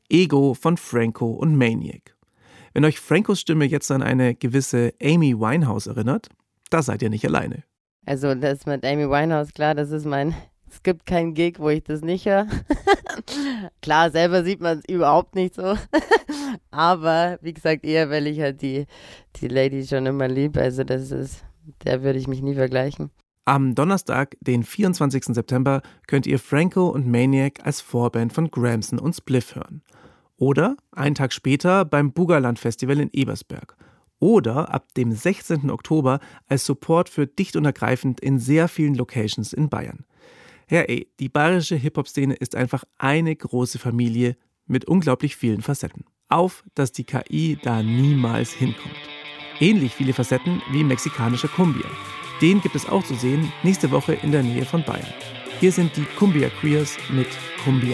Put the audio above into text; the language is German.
Ego von Franco und Maniac. Wenn euch Francos Stimme jetzt an eine gewisse Amy Winehouse erinnert, da seid ihr nicht alleine. Also das mit Amy Winehouse, klar, das ist es gibt keinen Gig, wo ich das nicht höre. Klar, selber sieht man es überhaupt nicht so. Aber wie gesagt, eher, weil ich halt die Lady schon immer liebe. Also der würde ich mich nie vergleichen. Am Donnerstag, den 24. September, könnt ihr Franco und Maniac als Vorband von Gramson und Spliff hören. Oder einen Tag später beim Bugaland Festival in Ebersberg. Oder ab dem 16. Oktober als Support für Dicht und Ergreifend in sehr vielen Locations in Bayern. Ja, die bayerische Hip-Hop-Szene ist einfach eine große Familie mit unglaublich vielen Facetten. Auf, dass die KI da niemals hinkommt. Ähnlich viele Facetten wie mexikanischer Cumbia. Den gibt es auch zu sehen nächste Woche in der Nähe von Bayern. Hier sind die Cumbia Queers mit Cumbia.